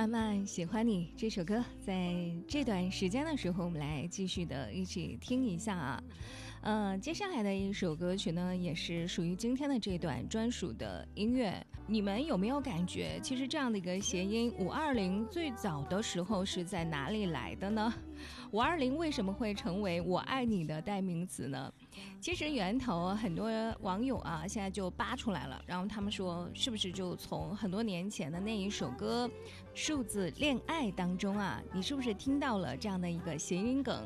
慢慢喜欢你这首歌，在这段时间的时候，我们来继续的一起听一下啊。接下来的一首歌曲呢，也是属于今天的这段专属的音乐。你们有没有感觉，其实这样的一个谐音520最早的时候是在哪里来的呢？520为什么会成为我爱你的代名词呢？其实源头很多网友啊现在就扒出来了，然后他们说是不是就从很多年前的那一首歌数字恋爱当中啊，你是不是听到了这样的一个谐音梗？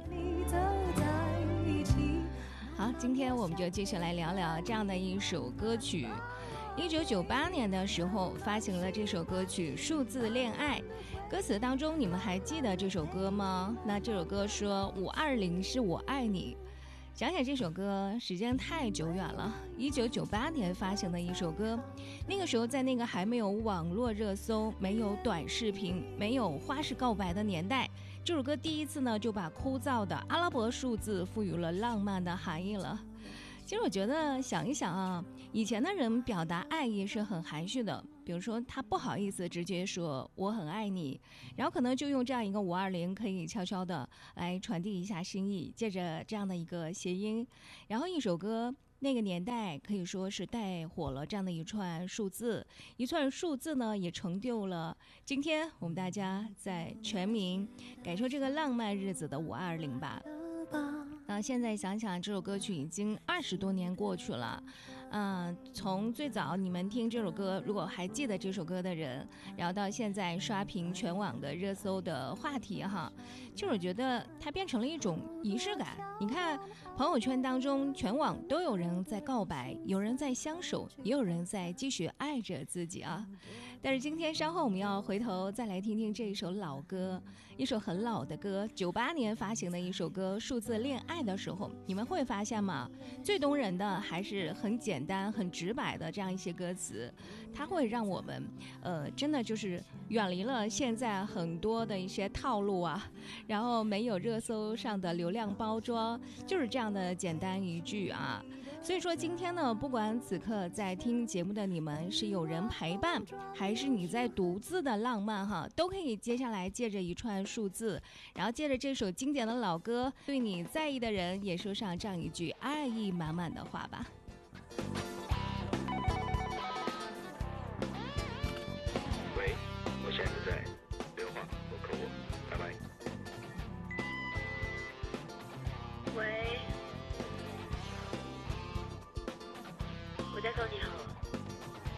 好，今天我们就继续来聊聊这样的一首歌曲。1998年的时候发行了这首歌曲《数字恋爱》，歌词当中你们还记得这首歌吗？那这首歌说520是我爱你。想想这首歌时间太久远了，1998年发行的一首歌，那个时候在那个还没有网络热搜、没有短视频、没有花式告白的年代，这首歌第一次呢就把枯燥的阿拉伯数字赋予了浪漫的含义了。其实我觉得想一想啊，以前的人表达爱意是很含蓄的，比如说他不好意思直接说我很爱你，然后可能就用这样一个520可以悄悄的来传递一下心意，借着这样的一个谐音，然后一首歌那个年代可以说是带火了这样的一串数字，一串数字呢也成就了今天我们大家在全民感受这个浪漫日子的520吧。现在想想这首歌曲已经20多年过去了，从最早你们听这首歌，如果还记得这首歌的人，然后到现在刷屏全网的热搜的话题哈，就我觉得它变成了一种仪式感。你看朋友圈当中全网都有人在告白，有人在相守，也有人在继续爱着自己啊。但是今天稍后我们要回头再来听听这一首老歌，一首很老的歌，98年发行的一首歌《数字恋爱》的时候，你们会发现吗？最动人的还是很简单很直白的这样一些歌词，它会让我们真的就是远离了现在很多的一些套路啊，然后没有热搜上的流量包装，就是这样的简单一句啊。所以说今天呢，不管此刻在听节目的你们是有人陪伴，还是你在独自的浪漫哈，都可以接下来借着一串数字，然后借着这首经典的老歌，对你在意的人也说上这样一句爱意满满的话吧。